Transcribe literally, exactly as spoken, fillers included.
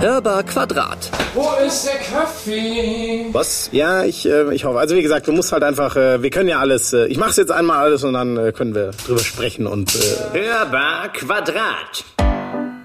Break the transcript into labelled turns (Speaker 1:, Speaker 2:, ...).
Speaker 1: Hörbar Quadrat.
Speaker 2: Wo ist der Kaffee?
Speaker 3: Was? Ja, ich, äh, ich hoffe. Also wie gesagt, du musst halt einfach, äh, wir können ja alles, äh, ich mach's jetzt einmal alles und dann äh, können wir drüber sprechen und... Äh
Speaker 1: Hörbar Quadrat.